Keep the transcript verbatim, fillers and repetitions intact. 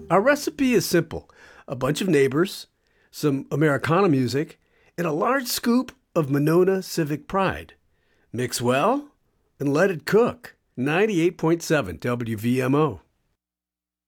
Our recipe is simple: a bunch of neighbors, some Americana music, and a large scoop of Monona Civic Pride. Mix well and let it cook. ninety-eight point seven W V M O.